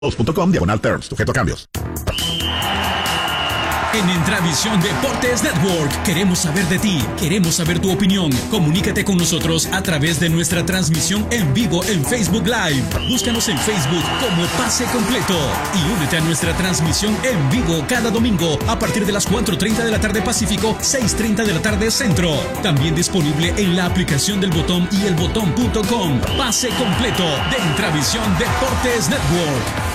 2.com/terms, sujeto a cambios. En Entravisión Deportes Network queremos saber de ti, queremos saber tu opinión. Comunícate con nosotros a través de nuestra transmisión en vivo en Facebook Live. Búscanos en Facebook como Pase Completo y únete a nuestra transmisión en vivo cada domingo a partir de las 4:30 de la tarde Pacífico, 6:30 de la tarde Centro. También disponible en la aplicación del Botón y elbotón.com. Pase Completo de Entravisión Deportes Network.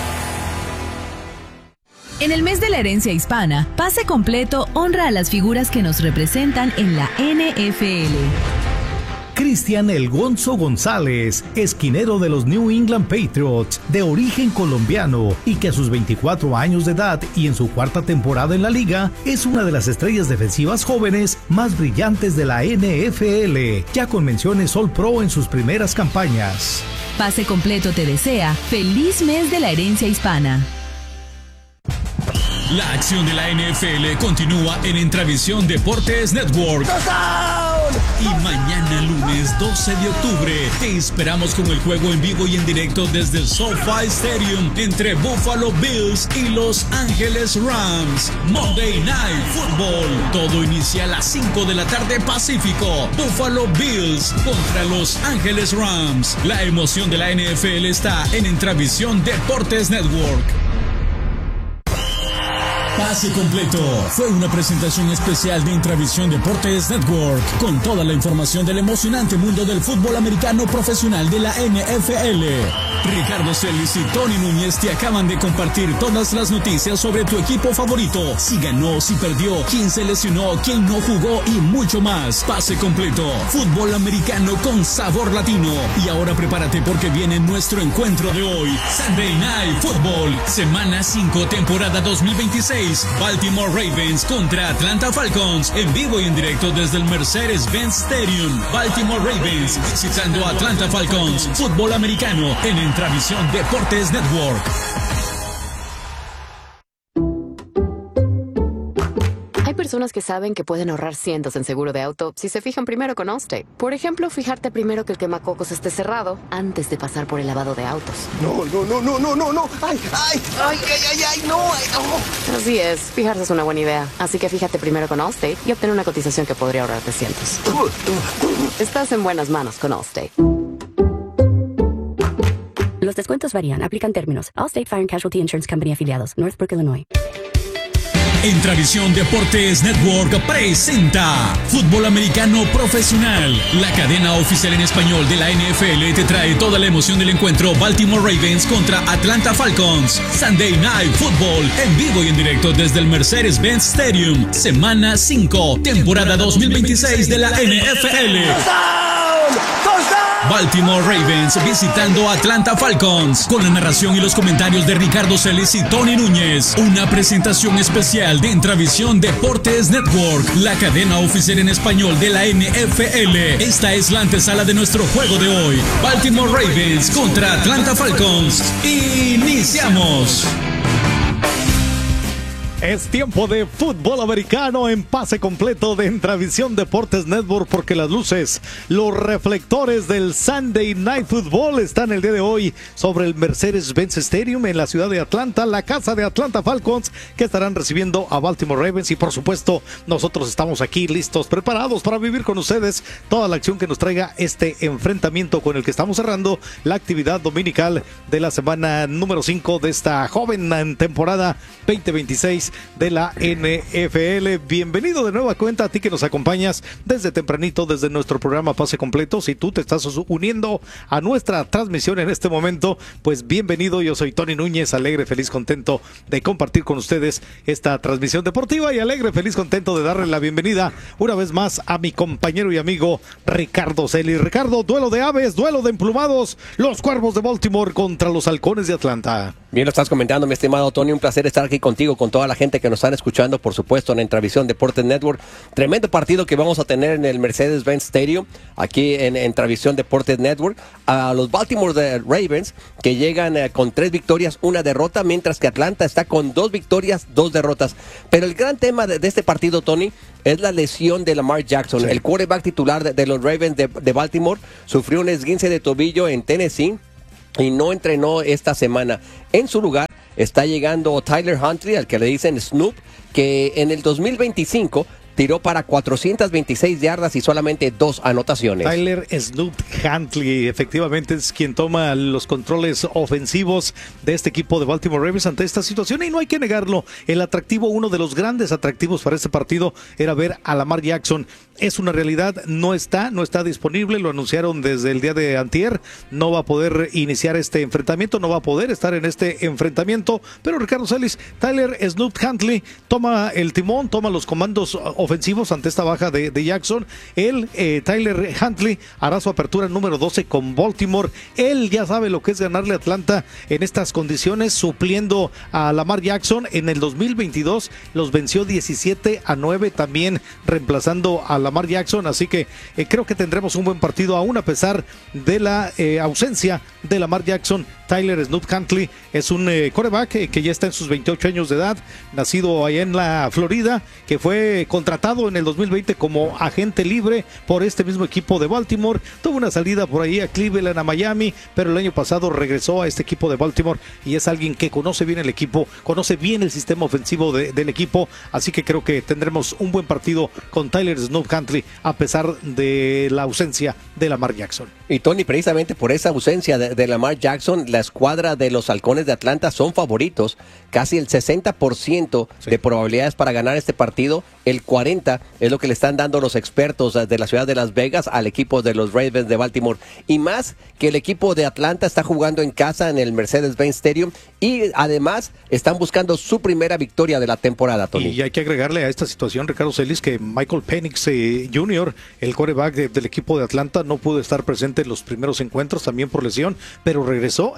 En el mes de la herencia hispana, Pase Completo honra a las figuras que nos representan en la NFL. Cristian El Gonzo González, esquinero de los New England Patriots, de origen colombiano y que a sus 24 años de edad y en su cuarta temporada en la liga, es una de las estrellas defensivas jóvenes más brillantes de la NFL, ya con menciones All Pro en sus primeras campañas. Pase Completo te desea feliz mes de la herencia hispana. La acción de la NFL continúa en Entravisión Deportes Network. Y mañana lunes 12 de octubre te esperamos con el juego en vivo y en directo desde el SoFi Stadium entre Buffalo Bills y Los Ángeles Rams. Monday Night Football. Todo inicia a las 5 de la tarde Pacífico. Buffalo Bills contra Los Ángeles Rams. La emoción de la NFL está en Entravisión Deportes Network. Pase Completo fue una presentación especial de Entravisión Deportes Network con toda la información del emocionante mundo del fútbol americano profesional de la NFL. Ricardo Celis y Tony Núñez te acaban de compartir todas las noticias sobre tu equipo favorito, si ganó, si perdió, quién se lesionó, quién no jugó y mucho más. Pase Completo, fútbol americano con sabor latino. Y ahora prepárate porque viene nuestro encuentro de hoy. Sunday Night Football, semana 5, temporada 2026. Baltimore Ravens contra Atlanta Falcons, en vivo y en directo desde el Mercedes-Benz Stadium. Baltimore Ravens visitando a Atlanta Falcons. Fútbol americano en Entravisión Deportes Network. Hay personas que saben que pueden ahorrar cientos en seguro de auto si se fijan primero con Allstate. Por ejemplo, fijarte primero que el quemacocos esté cerrado antes de pasar por el lavado de autos. No. ¡Ay, no! Así es, fijarse es una buena idea. Así que fíjate primero con Allstate y obtén una cotización que podría ahorrarte cientos. Estás en buenas manos con Allstate. Los descuentos varían. Aplican términos. Allstate Fire and Casualty Insurance Company afiliados. Northbrook, Illinois. Entravisión Deportes Network presenta Fútbol Americano Profesional. La cadena oficial en español de la NFL te trae toda la emoción del encuentro Baltimore Ravens contra Atlanta Falcons. Sunday Night Football, en vivo y en directo desde el Mercedes-Benz Stadium. Semana 5, temporada 2026 de la NFL. Baltimore Ravens visitando Atlanta Falcons, con la narración y los comentarios de Ricardo Celis y Tony Núñez. Una presentación especial de Entravisión Deportes Network, la cadena oficial en español de la NFL. Esta es la antesala de nuestro juego de hoy. Baltimore Ravens contra Atlanta Falcons. ¡Iniciamos! Es tiempo de fútbol americano en Pase Completo de Entravisión Deportes Network, porque las luces, los reflectores del Sunday Night Football están el día de hoy sobre el Mercedes-Benz Stadium en la ciudad de Atlanta, la casa de Atlanta Falcons, que estarán recibiendo a Baltimore Ravens. Y por supuesto, nosotros estamos aquí listos, preparados para vivir con ustedes toda la acción que nos traiga este enfrentamiento con el que estamos cerrando la actividad dominical de la semana número 5 de esta joven temporada 2026 de la NFL. Bienvenido de nueva cuenta a ti que nos acompañas desde tempranito, desde nuestro programa Pase Completo. Si tú te estás uniendo a nuestra transmisión en este momento, pues bienvenido. Yo soy Tony Núñez, alegre, feliz, contento de compartir con ustedes esta transmisión deportiva, y alegre, feliz, contento de darle la bienvenida una vez más a mi compañero y amigo Ricardo Celis. Ricardo, duelo de aves, duelo de emplumados, los Cuervos de Baltimore contra los Halcones de Atlanta. Bien lo estás comentando, mi estimado Tony, un placer estar aquí contigo, con toda la gente que nos están escuchando, por supuesto, en Entravisión Deportes Network. Tremendo partido que vamos a tener en el Mercedes-Benz Stadium, aquí en Entravisión Deportes Network. A los Baltimore Ravens, que llegan con 3 victorias, 1 derrota, mientras que Atlanta está con 2 victorias, 2 derrotas. Pero el gran tema de este partido, Tony, es la lesión de Lamar Jackson. Sí. El quarterback titular de los Ravens de Baltimore sufrió un esguince de tobillo en Tennessee. y no entrenó esta semana. En su lugar está llegando Tyler Huntley, al que le dicen Snoop, que en el 2025 tiró para 426 yardas y solamente 2 anotaciones. Tyler Snoop Huntley efectivamente es quien toma los controles ofensivos de este equipo de Baltimore Ravens ante esta situación, y no hay que negarlo, el atractivo, uno de los grandes atractivos para este partido era ver a Lamar Jackson. Es una realidad, no está disponible, lo anunciaron desde el día de antier, no va a poder iniciar este enfrentamiento, no va a poder estar en este enfrentamiento, pero Ricardo Celis, Tyler Snoop Huntley toma el timón, toma los comandos ofensivos ante esta baja de Jackson. Él, Tyler Huntley, hará su apertura número 12 con Baltimore. Él ya sabe lo que es ganarle a Atlanta en estas condiciones, supliendo a Lamar Jackson. En el 2022 los venció 17-9, también reemplazando a Lamar Jackson, así que creo que tendremos un buen partido aún a pesar de la ausencia de Lamar Jackson. Tyler Snoop Huntley es un quarterback que ya está en sus 28 años de edad, nacido allá en la Florida, que fue contratado en el 2020 como agente libre por este mismo equipo de Baltimore. Tuvo una salida por ahí a Cleveland, a Miami, pero el año pasado regresó a este equipo de Baltimore y es alguien que conoce bien el equipo, conoce bien el sistema ofensivo del equipo, así que creo que tendremos un buen partido con Tyler Snoop Huntley a pesar de la ausencia de Lamar Jackson. Y Tony, precisamente por esa ausencia de Lamar Jackson, la escuadra de los Halcones de Atlanta son favoritos, casi el 60% de probabilidades para ganar este partido, el 40% es lo que le están dando los expertos de la ciudad de Las Vegas al equipo de los Ravens de Baltimore, y más que el equipo de Atlanta está jugando en casa en el Mercedes-Benz Stadium y además están buscando su primera victoria de la temporada, Tony. Y hay que agregarle a esta situación, Ricardo Celis, que Michael Penix Jr., el quarterback del equipo de Atlanta, no pudo estar presente en los primeros encuentros, también por lesión, pero regresó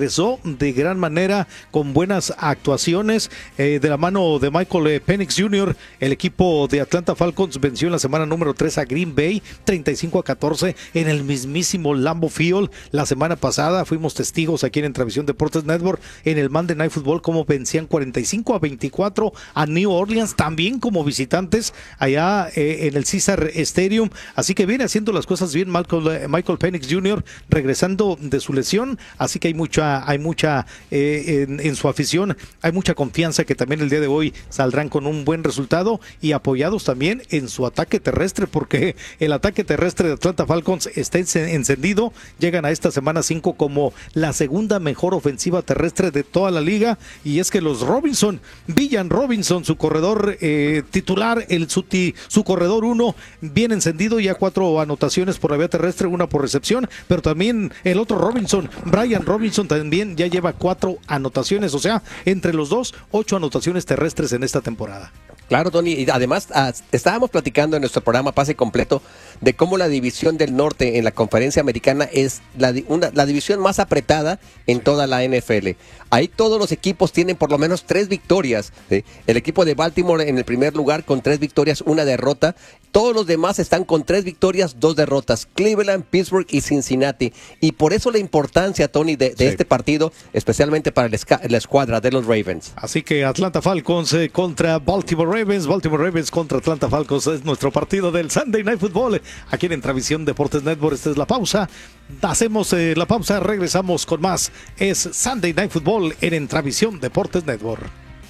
de gran manera con buenas actuaciones de la mano de Michael Penix Jr. El equipo de Atlanta Falcons venció en la semana número 3 a Green Bay 35-14 en el mismísimo Lambeau Field. La semana pasada fuimos testigos aquí en Entravisión Deportes Network en el Monday Night Football como vencían 45-24 a New Orleans, también como visitantes allá en el Caesar Stadium, así que viene haciendo las cosas bien Michael Penix Jr. regresando de su lesión, así que hay mucha en su afición, hay mucha confianza que también el día de hoy saldrán con un buen resultado y apoyados también en su ataque terrestre, porque el ataque terrestre de Atlanta Falcons está encendido, llegan a esta semana 5 como la segunda mejor ofensiva terrestre de toda la liga, y es que los Villan Robinson, su corredor titular, su corredor 1, bien encendido, ya 4 anotaciones por la vía terrestre, 1 por recepción, pero también el otro Brian Robinson también ya lleva 4 anotaciones, o sea, entre los dos, 8 anotaciones terrestres en esta temporada. Claro, Tony, y además estábamos platicando en nuestro programa Pase Completo de cómo la división del norte en la conferencia americana es la división más apretada en toda la NFL. Ahí todos los equipos tienen por lo menos 3 victorias, ¿sí? El equipo de Baltimore en el primer lugar con 3 victorias, 1 derrota. Todos los demás están con 3 victorias, 2 derrotas. Cleveland, Pittsburgh y Cincinnati. Y por eso la importancia, Tony, de este partido, especialmente para la escuadra de los Ravens. Así que Atlanta Falcons contra Baltimore Ravens contra Atlanta Falcons es nuestro partido del Sunday Night Football aquí en Entravisión Deportes Network. Esta es la pausa. Hacemos la pausa, regresamos con más. Es Sunday Night Football en Entravisión Deportes Network.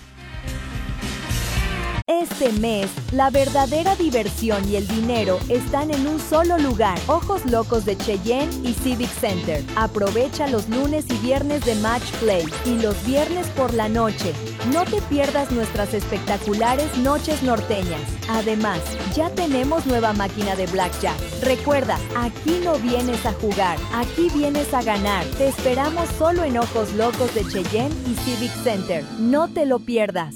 Este mes, la verdadera diversión y el dinero están en un solo lugar. Ojos Locos de Cheyenne y Civic Center. Aprovecha los lunes y viernes de Match Play y los viernes por la noche. No te pierdas nuestras espectaculares noches norteñas. Además, ya tenemos nueva máquina de Blackjack. Recuerda, aquí no vienes a jugar, aquí vienes a ganar. Te esperamos solo en Ojos Locos de Cheyenne y Civic Center. No te lo pierdas.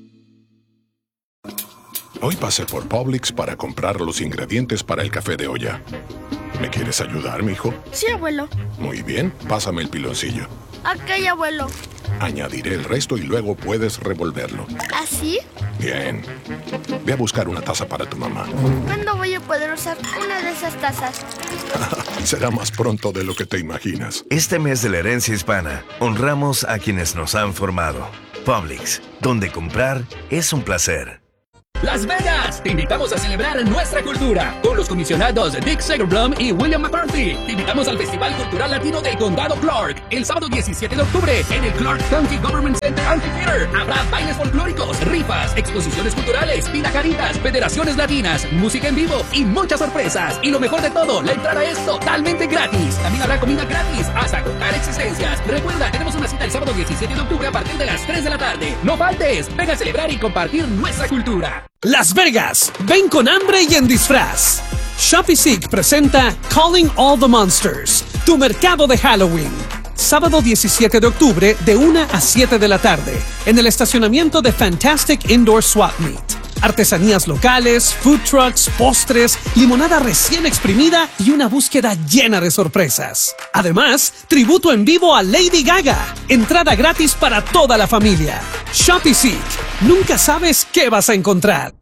Hoy pasé por Publix para comprar los ingredientes para el café de olla. ¿Me quieres ayudar, mijo? Sí, abuelo. Muy bien, pásame el piloncillo. Ok, abuelo. Añadiré el resto y luego puedes revolverlo. ¿Así? Bien. Ve a buscar una taza para tu mamá. ¿Cuándo voy a poder usar una de esas tazas? Será más pronto de lo que te imaginas. Este mes de la herencia hispana, honramos a quienes nos han formado. Publix, donde comprar es un placer. Las Vegas. Te invitamos a celebrar nuestra cultura con los comisionados Dick Segerblum y William McCarthy. Te invitamos al Festival Cultural Latino del Condado Clark el sábado 17 de octubre en el Clark County Government Center Amphitheater. Habrá bailes folclóricos, rifas, exposiciones culturales, pinacaritas, federaciones latinas, música en vivo y muchas sorpresas. Y lo mejor de todo, la entrada es totalmente gratis. También habrá comida gratis hasta agotar existencias. Recuerda, tenemos una cita el sábado 17 de octubre a partir de las 3 de la tarde. No faltes, ven a celebrar y compartir nuestra cultura. Las Vegas, ven con hambre y en disfraz. Shopee Seek presenta Calling All the Monsters, tu mercado de Halloween. Sábado 17 de octubre de 1 a 7 de la tarde en el estacionamiento de Fantastic Indoor Swap Meet. Artesanías locales, food trucks, postres, limonada recién exprimida y una búsqueda llena de sorpresas. Además, tributo en vivo a Lady Gaga. Entrada gratis para toda la familia. Shopee Seek. Nunca sabes qué vas a encontrar.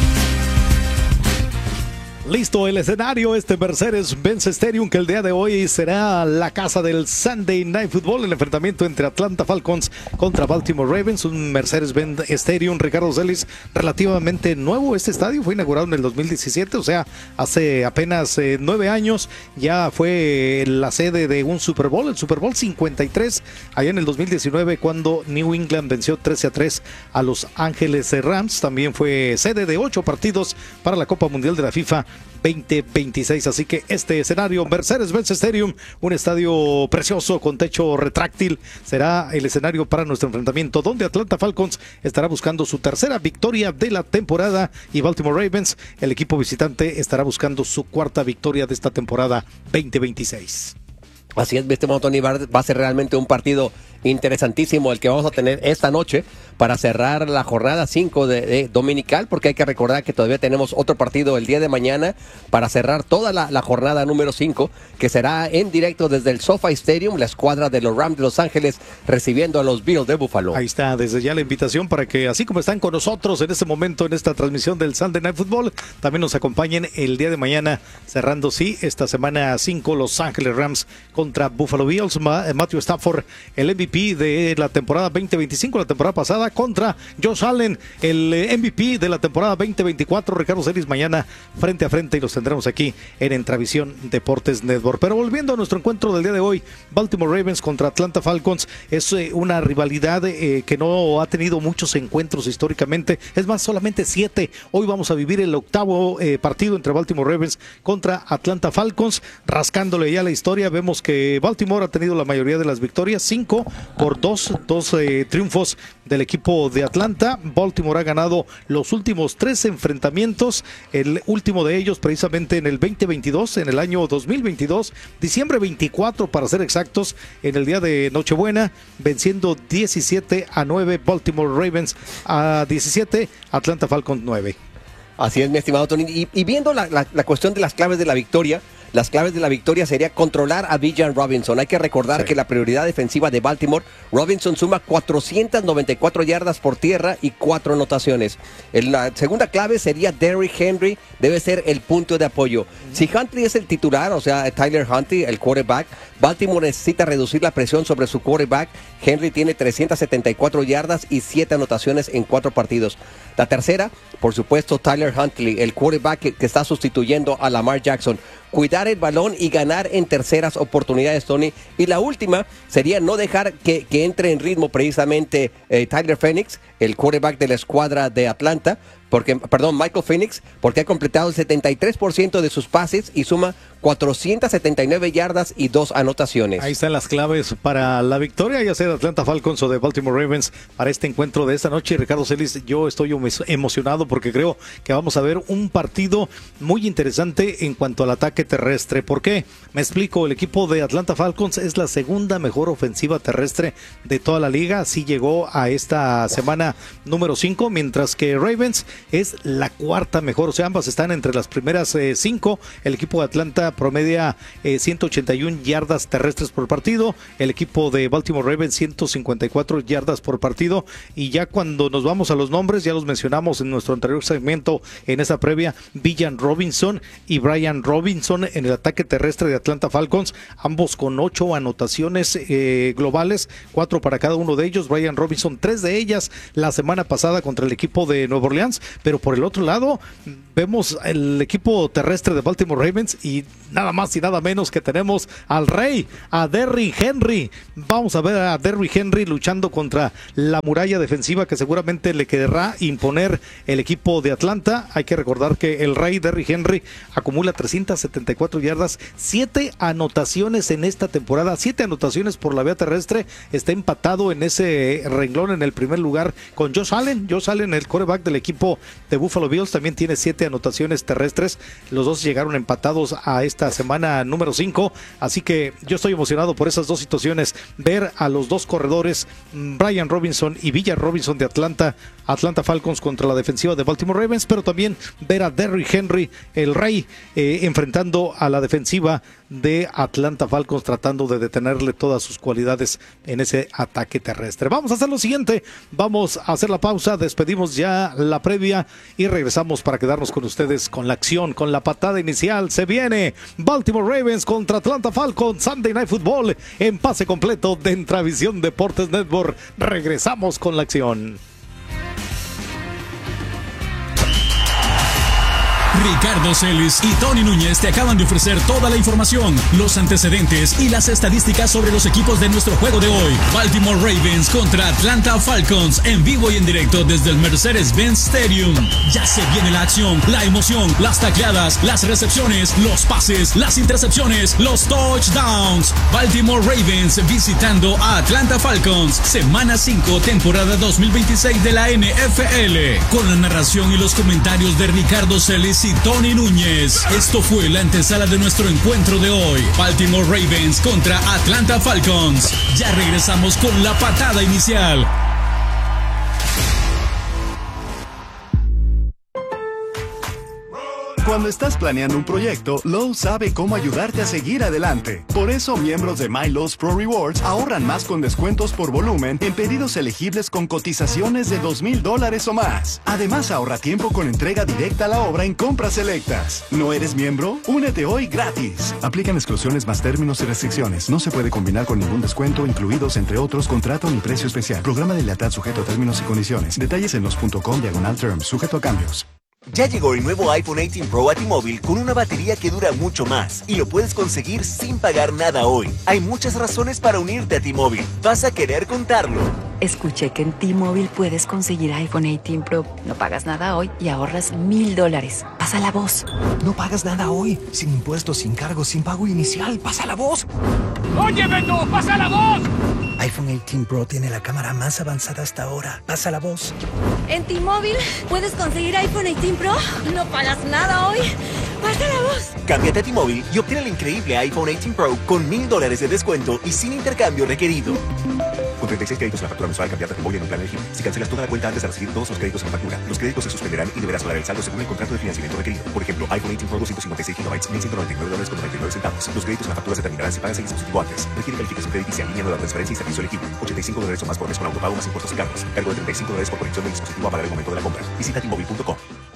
Listo el escenario, Mercedes-Benz Stadium, que el día de hoy será la casa del Sunday Night Football, el enfrentamiento entre Atlanta Falcons contra Baltimore Ravens, un Mercedes-Benz Stadium, Ricardo Celis, relativamente nuevo. Este estadio fue inaugurado en el 2017, o sea, hace apenas 9 años, ya fue la sede de un Super Bowl, el Super Bowl 53, allá en el 2019, cuando New England venció 13-3 a Los Ángeles Rams. También fue sede de 8 partidos para la Copa Mundial de la FIFA 2026, así que este escenario, Mercedes-Benz Stadium, un estadio precioso con techo retráctil, será el escenario para nuestro enfrentamiento, donde Atlanta Falcons estará buscando su tercera victoria de la temporada y Baltimore Ravens, el equipo visitante, estará buscando su cuarta victoria de esta temporada 2026. Así es, mi estimado Tony, va a ser realmente un partido interesantísimo el que vamos a tener esta noche para cerrar la jornada 5 de dominical, porque hay que recordar que todavía tenemos otro partido el día de mañana para cerrar toda la jornada número 5, que será en directo desde el SoFi Stadium, la escuadra de los Rams de Los Ángeles recibiendo a los Bills de Buffalo. Ahí está, desde ya la invitación para que, así como están con nosotros en este momento en esta transmisión del Sunday Night Football, también nos acompañen el día de mañana, cerrando esta semana 5, Los Ángeles Rams contra Buffalo Bills. Matthew Stafford, el MVP de la temporada 2025, la temporada pasada, contra Josh Allen, el MVP de la temporada 2024. Ricardo Celis, mañana frente a frente, y los tendremos aquí en Entravisión Deportes Network. Pero volviendo a nuestro encuentro del día de hoy, Baltimore Ravens contra Atlanta Falcons, es una rivalidad que no ha tenido muchos encuentros históricamente, es más, solamente 7. Hoy vamos a vivir el octavo partido entre Baltimore Ravens contra Atlanta Falcons. Rascándole ya la historia, vemos que Baltimore ha tenido la mayoría de las victorias, 5-2 triunfos del equipo de Atlanta. Baltimore ha ganado los últimos 3 enfrentamientos, el último de ellos precisamente en el 2022, en el año 2022, diciembre 24 para ser exactos, en el día de Nochebuena, venciendo 17-9 Baltimore Ravens a 17 Atlanta Falcons 9. Así es, mi estimado Tony, y viendo la cuestión de las claves de la victoria, las claves de la victoria sería controlar a Bijan Robinson. Hay que recordar que la prioridad defensiva de Baltimore, Robinson suma 494 yardas por tierra y 4 anotaciones. La segunda clave sería Derrick Henry, debe ser el punto de apoyo. Si Huntley es el titular, o sea, Tyler Huntley, el quarterback, Baltimore necesita reducir la presión sobre su quarterback. Henry tiene 374 yardas y 7 anotaciones en 4 partidos. La tercera, por supuesto, Tyler Huntley, el quarterback que está sustituyendo a Lamar Jackson. Cuidar el balón y ganar en terceras oportunidades, Tony. Y la última sería no dejar que entre en ritmo precisamente Tyler Phoenix, el quarterback de la escuadra de Atlanta, Michael Phoenix, porque ha completado el 73% de sus pases y suma 479 yardas y 2 anotaciones. Ahí están las claves para la victoria, ya sea de Atlanta Falcons o de Baltimore Ravens, para este encuentro de esta noche. Ricardo Celis, yo estoy emocionado porque creo que vamos a ver un partido muy interesante en cuanto al ataque terrestre. ¿Por qué? Me explico, el equipo de Atlanta Falcons es la segunda mejor ofensiva terrestre de toda la liga, sí llegó a esta semana número 5, mientras que Ravens es la cuarta mejor, o sea, ambas están entre las primeras 5. El equipo de Atlanta promedia 181 yardas terrestres por partido, el equipo de Baltimore Ravens 154 yardas por partido. Y ya cuando nos vamos a los nombres, ya los mencionamos en nuestro anterior segmento, en esa previa, Bijan Robinson y Brian Robinson en el ataque terrestre de Atlanta Falcons, ambos con 8 anotaciones globales, 4 para cada uno de ellos. Brian Robinson, 3 de ellas la semana pasada contra el equipo de Nueva Orleans, pero por el otro lado vemos el equipo terrestre de Baltimore Ravens y nada más y nada menos que tenemos al rey, a Derrick Henry. Vamos a ver a Derrick Henry luchando contra la muralla defensiva que seguramente le querrá imponer el equipo de Atlanta. Hay que recordar que el rey Derrick Henry acumula 374 yardas, 7 anotaciones en esta temporada, 7 anotaciones por la vía terrestre. Está empatado en ese renglón en el primer lugar con Josh Allen. Josh Allen, el quarterback del equipo de Buffalo Bills, también tiene 7 anotaciones terrestres. Los dos llegaron empatados a esta semana número 5, así que yo estoy emocionado por esas dos situaciones. Ver a los dos corredores, Brian Robinson y Villar Robinson de Atlanta Falcons contra la defensiva de Baltimore Ravens, pero también ver a Derrick Henry, el rey, enfrentando a la defensiva de Atlanta Falcons, tratando de detenerle todas sus cualidades en ese ataque terrestre. Vamos a hacer lo siguiente, vamos a hacer la pausa, despedimos ya la previa y regresamos para quedarnos con ustedes con la acción, con la patada inicial. Se viene Baltimore Ravens contra Atlanta Falcons, Sunday Night Football en pase completo de Entravisión Deportes Network. Regresamos con la acción. Ricardo Celis y Tony Núñez te acaban de ofrecer toda la información, los antecedentes y las estadísticas sobre los equipos de nuestro juego de hoy. Baltimore Ravens contra Atlanta Falcons, en vivo y en directo desde el Mercedes-Benz Stadium. Ya se viene la acción, la emoción, las tacleadas, las recepciones, los pases, las intercepciones, los touchdowns. Baltimore Ravens visitando a Atlanta Falcons, semana 5, temporada 2026 de la NFL, con la narración y los comentarios de Ricardo Celis y Tony Núñez. Esto fue la antesala de nuestro encuentro de hoy. Baltimore Ravens contra Atlanta Falcons. Ya regresamos con la patada inicial. Cuando estás planeando un proyecto, Lowe's sabe cómo ayudarte a seguir adelante. Por eso, miembros de My Lowe's Pro Rewards ahorran más con descuentos por volumen en pedidos elegibles con cotizaciones de $2,000 o más. Además, ahorra tiempo con entrega directa a la obra en compras selectas. ¿No eres miembro? Únete hoy gratis. Aplican exclusiones más términos y restricciones. No se puede combinar con ningún descuento, incluidos, entre otros, contrato ni precio especial. Programa de lealtad sujeto a términos y condiciones. Detalles en los.com/terms, sujeto a cambios. Ya llegó el nuevo iPhone 18 Pro a T-Mobile con una batería que dura mucho más y lo puedes conseguir sin pagar nada hoy. Hay muchas razones para unirte a T-Mobile. Vas a querer contarlo. Escuché que en T-Mobile puedes conseguir iPhone 18 Pro. No pagas nada hoy y ahorras $1,000. Pasa la voz. No pagas nada hoy. Sin impuestos, sin cargos, sin pago inicial. Pasa la voz. ¡Oye, Beto! ¡Pasa la voz! iPhone 18 Pro tiene la cámara más avanzada hasta ahora. Pasa la voz. En T-Mobile puedes conseguir iPhone 18 Pro. No pagas nada hoy. Pasa la voz. Cámbiate a T-Mobile y obtén el increíble iPhone 18 Pro con $1,000 de descuento y sin intercambio requerido. Con 36 créditos en la factura mensual, cambiarte a T-Mobile en un plan elegible. Si cancelas toda la cuenta antes de recibir todos los créditos en la factura, los créditos se suspenderán y deberás pagar el saldo según el contrato de financiamiento requerido. Por ejemplo, iPhone 18 Pro 256 GB, $1,199.99. Los créditos en la factura se terminarán si pagas el dispositivo antes. Requiere calificación crediticia, línea nueva, transferencia y servicio elegible. $85 o más por mes con autopago más impuestos y cargos. Cargo de $35 por conexión del dispositivo a pagar el momento de la compra. Visita T-Mobile.com.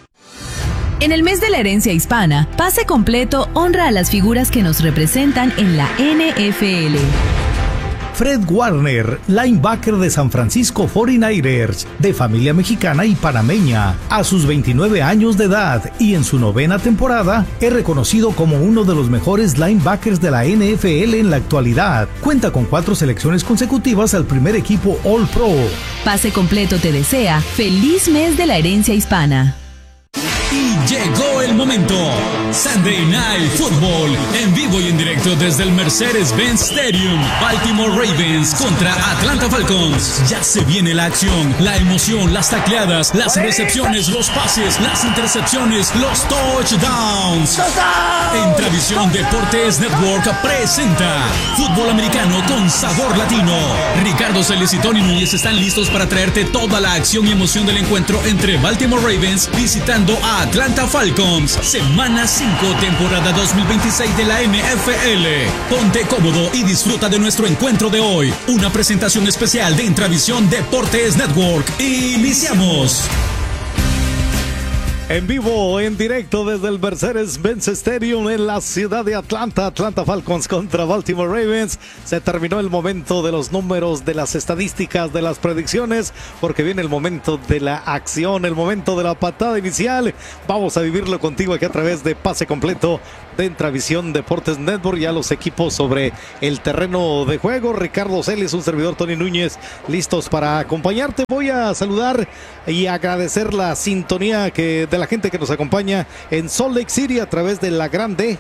En el mes de la herencia hispana, Pase Completo honra a las figuras que nos representan en la NFL. Fred Warner, linebacker de San Francisco 49ers, de familia mexicana y panameña, a sus 29 años de edad y en su 9ª temporada, es reconocido como uno de los mejores linebackers de la NFL en la actualidad. Cuenta con 4 selecciones consecutivas al primer equipo All Pro. Pase Completo te desea feliz mes de la herencia hispana. Y llegó el momento. Sunday Night Football, en vivo y en directo desde el Mercedes-Benz Stadium. Baltimore Ravens contra Atlanta Falcons. Ya se viene la acción, la emoción, las tacleadas, las recepciones, los pases, las intercepciones, los touchdowns. Entravisión Deportes Network presenta Fútbol Americano con sabor latino. Ricardo Celis y Tony Núñez están listos para traerte toda la acción y emoción del encuentro entre Baltimore Ravens visitando a Atlanta Falcons, semana 5, temporada 2026 de la NFL. Ponte cómodo y disfruta de nuestro encuentro de hoy. Una presentación especial de Entravisión Deportes Network. ¡Iniciamos! En vivo, en directo desde el Mercedes-Benz Stadium en la ciudad de Atlanta. Atlanta Falcons contra Baltimore Ravens. Se terminó el momento de los números, de las estadísticas, de las predicciones, porque viene el momento de la acción, el momento de la patada inicial. Vamos a vivirlo contigo aquí a través de Pase Completo de Intravisión Deportes Network. Ya los equipos sobre el terreno de juego. Ricardo Celis, un servidor Tony Núñez, listos para acompañarte. Voy a saludar y agradecer la sintonía de la gente que nos acompaña en Salt Lake City a través de la Grande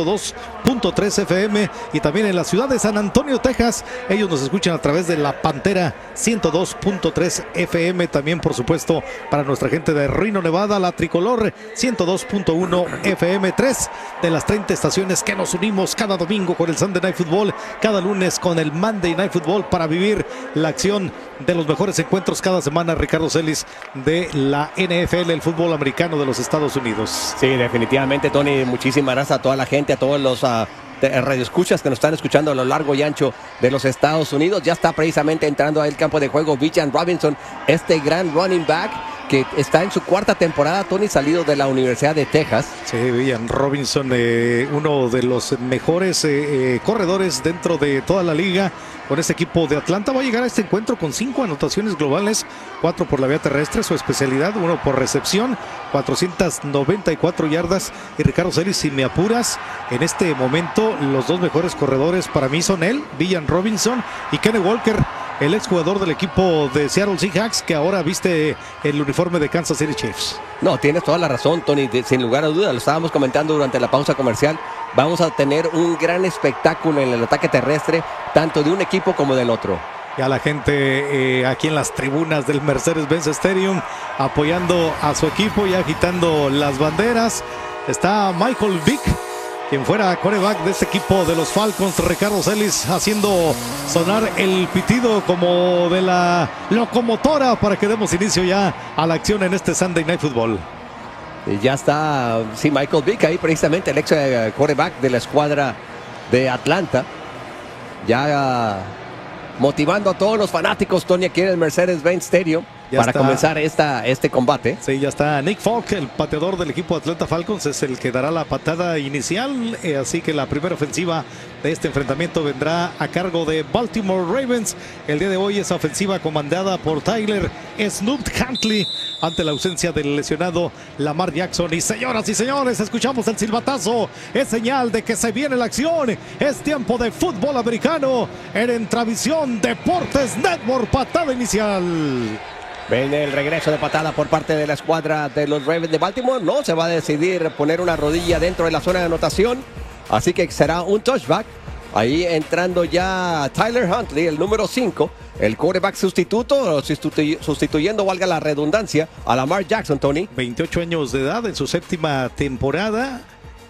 102.3 FM y también en la ciudad de San Antonio, Texas. Ellos nos escuchan a través de la Pantera 102.3 FM. También, por supuesto, para nuestra gente de Reno, Nevada, la Tricolor 102.1 FM. 3 de las 30 estaciones que nos unimos cada domingo con el Sunday Night Football, cada lunes con el Monday Night Football, para vivir la acción de los mejores encuentros cada semana. Ricardo Celis, de la NFL, el fútbol americano de los Estados Unidos. Sí, definitivamente, Tony. Muchísimas gracias a toda la gente, a todos los radioescuchas que nos están escuchando a lo largo y ancho de los Estados Unidos. Ya está precisamente entrando al campo de juego Bijan Robinson, este gran running back que está en su cuarta temporada, Tony, salido de la Universidad de Texas. Sí, Bijan Robinson, uno de los mejores corredores dentro de toda la liga con este equipo de Atlanta. Va a llegar a este encuentro con 5 anotaciones globales, 4 por la vía terrestre, su especialidad, 1 por recepción, 494 yardas. Y Ricardo Celis, si me apuras, en este momento los dos mejores corredores para mí son él, Bijan Robinson, y Kenny Walker, el exjugador del equipo de Seattle Seahawks, que ahora viste el uniforme de Kansas City Chiefs. No, tienes toda la razón, Tony, sin lugar a dudas. Lo estábamos comentando durante la pausa comercial. Vamos a tener un gran espectáculo en el ataque terrestre, tanto de un equipo como del otro. Ya la gente aquí en las tribunas del Mercedes-Benz Stadium apoyando a su equipo y agitando las banderas. Está Michael Vick, quien fuera quarterback de este equipo de los Falcons. Ricardo Celis haciendo sonar el pitido como de la locomotora para que demos inicio ya a la acción en este Sunday Night Football. Y ya está, sí, Michael Vick ahí, precisamente el ex quarterback de la escuadra de Atlanta. Ya motivando a todos los fanáticos, Tony, aquí en el Mercedes-Benz Stadium. Ya para comenzar este combate. Sí, ya está Nick Folk, el pateador del equipo Atlanta Falcons, es el que dará la patada inicial. Así que la primera ofensiva de este enfrentamiento vendrá a cargo de Baltimore Ravens. El día de hoy esa ofensiva comandada por Tyler Snoop Huntley ante la ausencia del lesionado Lamar Jackson. Y señoras y señores, escuchamos el silbatazo. Es señal de que se viene la acción. Es tiempo de fútbol americano en Intravisión Deportes Network. Patada inicial. Ven el regreso de patada por parte de la escuadra de los Ravens de Baltimore. No se va a decidir poner una rodilla dentro de la zona de anotación. Así que será un touchback. Ahí entrando ya Tyler Huntley, el número 5. El quarterback sustituto, sustituyendo, valga la redundancia, a Lamar Jackson, Tony. 28 años de edad en su séptima temporada.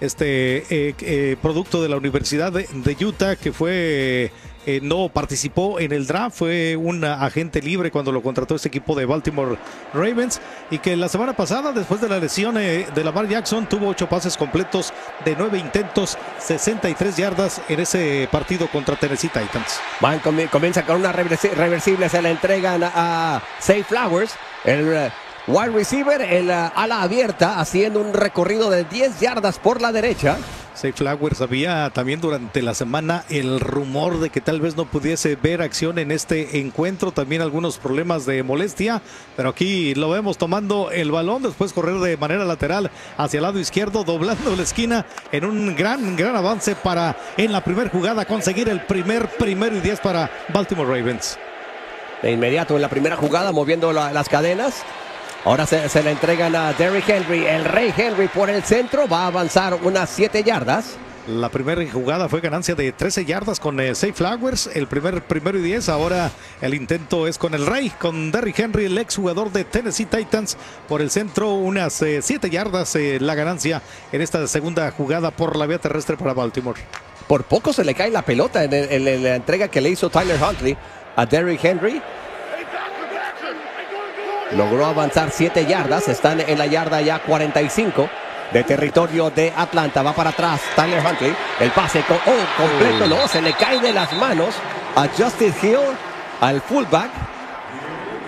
Producto de la Universidad de Utah, que fue... no participó en el draft, fue un agente libre cuando lo contrató este equipo de Baltimore Ravens, y que la semana pasada, después de la lesión de Lamar Jackson, tuvo 8 pases completos de 9 intentos, 63 yardas en ese partido contra Tennessee Titans. Comienza con una reversible, se la entregan a Zay Flowers, el wide receiver, el ala abierta, haciendo un recorrido de 10 yardas por la derecha. Zay Flowers, había también durante la semana el rumor de que tal vez no pudiese ver acción en este encuentro, también algunos problemas de molestia, pero aquí lo vemos tomando el balón, después correr de manera lateral hacia el lado izquierdo, doblando la esquina en un gran avance para en la primera jugada conseguir el primero y 10 para Baltimore Ravens. De inmediato en la primera jugada, moviendo las cadenas. Ahora se le entregan a Derrick Henry, el Rey Henry por el centro, va a avanzar unas 7 yardas. La primera jugada fue ganancia de 13 yardas con Zay Flowers, el primero y 10. Ahora el intento es con el Rey, con Derrick Henry, el exjugador de Tennessee Titans, por el centro, unas 7 yardas la ganancia en esta segunda jugada por la vía terrestre para Baltimore. Por poco se le cae la pelota en la entrega que le hizo Tyler Huntley a Derrick Henry. Logró avanzar 7 yardas, están en la yarda ya 45 de territorio de Atlanta. Va para atrás Tyler Huntley, el pase completo, no, se le cae de las manos a Justice Hill, al fullback.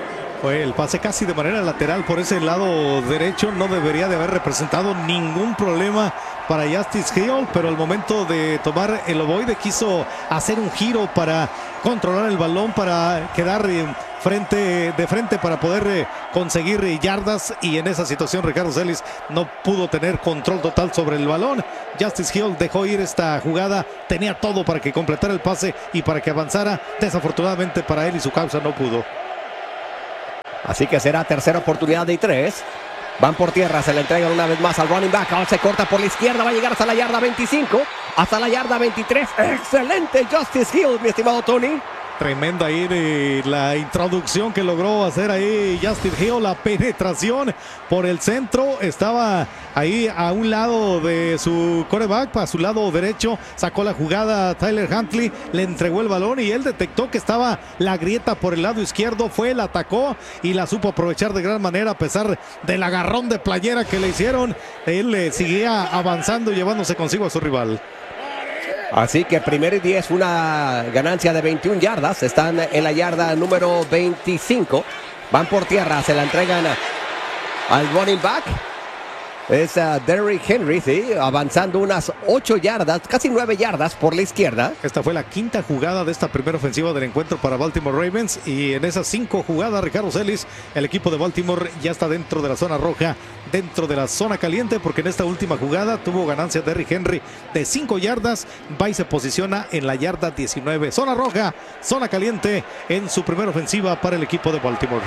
Fue el pase casi de manera lateral por ese lado derecho. No debería de haber representado ningún problema para Justice Hill, pero al momento de tomar el ovoide quiso hacer un giro para controlar el balón, para quedar de frente para poder conseguir yardas, y en esa situación Ricardo Celis no pudo tener control total sobre el balón. Justice Hill dejó ir esta jugada, tenía todo para que completara el pase y para que avanzara. Desafortunadamente para él y su causa no pudo. Así que será tercera oportunidad de 3. Van por tierra, se le entregan una vez más al running back. Ahora se corta por la izquierda, va a llegar hasta la yarda 25, hasta la yarda 23. Excelente Justice Hill, mi estimado Tony. Tremenda ahí la introducción que logró hacer ahí Justin Hill, la penetración por el centro. Estaba ahí a un lado de su quarterback, a su lado derecho, sacó la jugada Tyler Huntley, le entregó el balón y él detectó que estaba la grieta por el lado izquierdo, fue, la atacó y la supo aprovechar de gran manera a pesar del agarrón de playera que le hicieron. Él seguía avanzando, llevándose consigo a su rival. Así que 1st y 10, una ganancia de 21 yardas. Están en la yarda número 25. Van por tierra, se la entregan al running back. Es Derrick Henry, sí, avanzando unas 8 yardas, casi 9 yardas por la izquierda. Esta fue la quinta jugada de esta primera ofensiva del encuentro para Baltimore Ravens, y en esas 5 jugadas, Ricardo Celis, el equipo de Baltimore ya está dentro de la zona roja, dentro de la zona caliente, porque en esta última jugada tuvo ganancia Derrick Henry de 5 yardas, va y se posiciona en la yarda 19. Zona roja, zona caliente en su primera ofensiva para el equipo de Baltimore.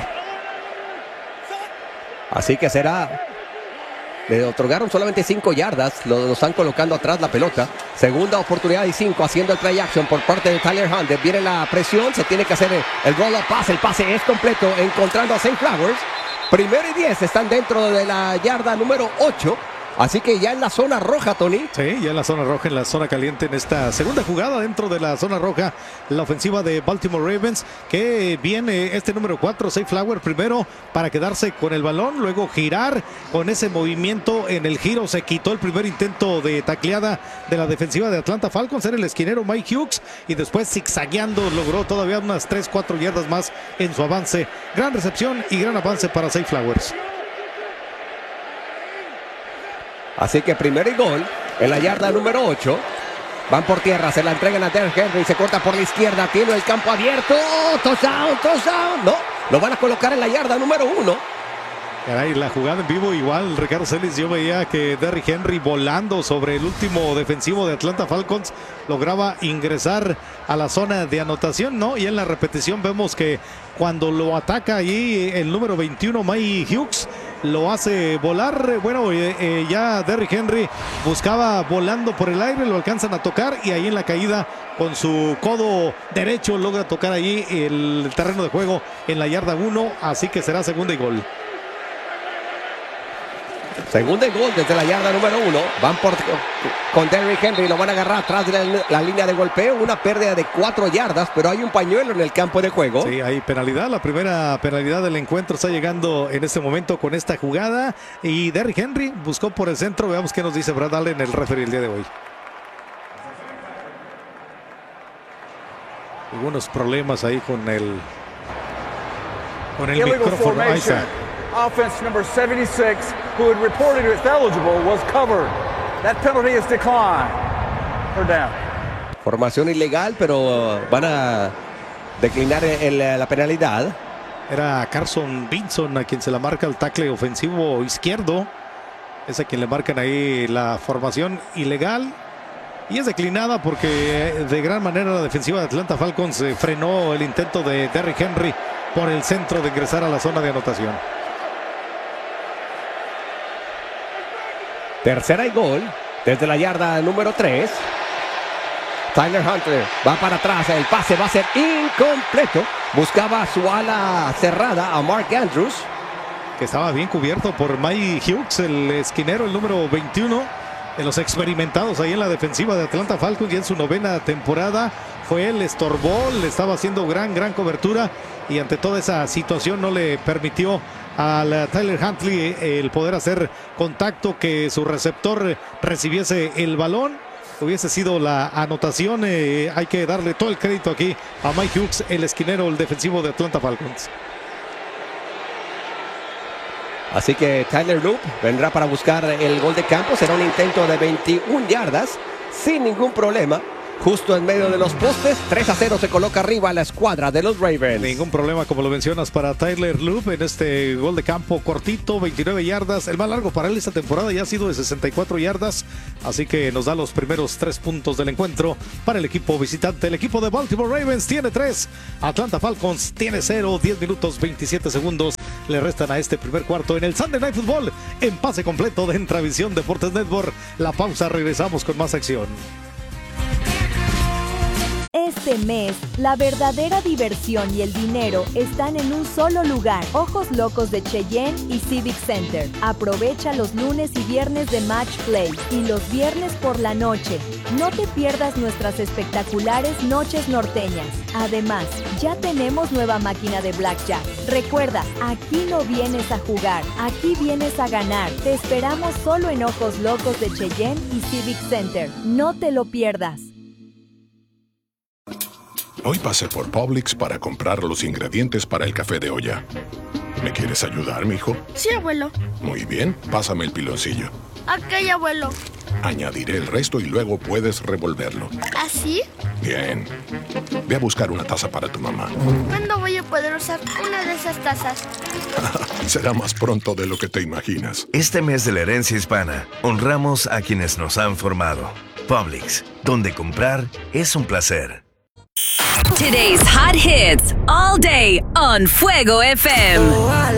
Así que será... Le otorgaron solamente 5 yardas, lo están colocando atrás la pelota. Segunda oportunidad y 5, haciendo el play action por parte de Tyler Hunter. Viene la presión, se tiene que hacer el roll-up pass, el pase es completo, encontrando a St. Flowers. 1st y 10, están dentro de la yarda número 8. Así que ya en la zona roja, Tony. Sí, ya en la zona roja, en la zona caliente, en esta segunda jugada dentro de la zona roja, la ofensiva de Baltimore Ravens, que viene este número 4, St. Flowers, primero para quedarse con el balón, luego girar con ese movimiento en el giro, se quitó el primer intento de tacleada de la defensiva de Atlanta Falcons, era el esquinero Mike Hughes, y después zigzagueando logró todavía unas 3-4 yardas más en su avance. Gran recepción y gran avance para St. Flowers. Así que 1st y gol en la yarda número 8. Van por tierra, se la entregan a Derrick Henry, se corta por la izquierda, tiene el campo abierto. Touchdown, touchdown. No, lo van a colocar en la yarda número 1. Caray, la jugada en vivo igual, Ricardo Celis, yo veía que Derrick Henry volando sobre el último defensivo de Atlanta Falcons lograba ingresar a la zona de anotación, ¿no? Y en la repetición vemos que cuando lo ataca allí el número 21, Mike Hughes, lo hace volar. Bueno, ya Derrick Henry buscaba volando por el aire, lo alcanzan a tocar y ahí en la caída con su codo derecho logra tocar allí el terreno de juego en la yarda 1, así que será segunda y gol. Segunda y gol desde la yarda número 1. Van con Derrick Henry, lo van a agarrar atrás de la línea de golpeo. Una pérdida de 4 yardas, pero hay un pañuelo en el campo de juego. Sí, hay penalidad. La primera penalidad del encuentro está llegando en este momento con esta jugada. Y Derrick Henry buscó por el centro. Veamos qué nos dice Brad Allen, el referee el día de hoy. Algunos problemas ahí con el micrófono. Ahí está. Offense number 76, who had reported as eligible, was covered. That penalty is declined. Or down. Formación ilegal, pero van a declinar la penalidad. Era Carson Vinson a quien se la marca el tackle ofensivo izquierdo. Es a quien le marcan ahí la formación ilegal. Y es declinada porque de gran manera la defensiva de Atlanta Falcons frenó el intento de Derrick Henry por el centro de ingresar a la zona de anotación. Tercera y gol desde la yarda número 3. Tyler Hunter va para atrás, el pase va a ser incompleto. Buscaba su ala cerrada a Mark Andrews, que estaba bien cubierto por Mike Hughes, el esquinero, el número 21 de los experimentados ahí en la defensiva de Atlanta Falcons, y en su 9ª temporada fue él, estorbó, le estaba haciendo gran cobertura, y ante toda esa situación no le permitió al Tyler Huntley el poder hacer contacto, que su receptor recibiese el balón. Hubiese sido la anotación. Hay que darle todo el crédito aquí a Mike Hughes, el esquinero, el defensivo de Atlanta Falcons. Así que Tyler Loop vendrá para buscar el gol de campo. Será un intento de 21 yardas sin ningún problema. Justo en medio de los postes, 3-0 se coloca arriba la escuadra de los Ravens. Ningún problema, como lo mencionas, para Tyler Loop en este gol de campo cortito, 29 yardas. El más largo para él esta temporada ya ha sido de 64 yardas. Así que nos da los primeros 3 puntos del encuentro para el equipo visitante. El equipo de Baltimore Ravens tiene 3. Atlanta Falcons tiene 0. 10 minutos 27 segundos le restan a este primer cuarto en el Sunday Night Football. En pase completo de Entravisión Deportes Network. La pausa, regresamos con más acción. Este mes, la verdadera diversión y el dinero están en un solo lugar. Ojos Locos de Cheyenne y Civic Center. Aprovecha los lunes y viernes de Match Play y los viernes por la noche. No te pierdas nuestras espectaculares noches norteñas. Además, ya tenemos nueva máquina de Blackjack. Recuerda, aquí no vienes a jugar, aquí vienes a ganar. Te esperamos solo en Ojos Locos de Cheyenne y Civic Center. No te lo pierdas. Hoy pasé por Publix para comprar los ingredientes para el café de olla. ¿Me quieres ayudar, mijo? Sí, abuelo. Muy bien, pásame el piloncillo. Ok, abuelo. Añadiré el resto y luego puedes revolverlo. ¿Así? Bien. Ve a buscar una taza para tu mamá. ¿Cuándo voy a poder usar una de esas tazas? Será más pronto de lo que te imaginas. Este mes de la herencia hispana, honramos a quienes nos han formado. Publix, donde comprar es un placer. Today's hot hits all day on Fuego FM.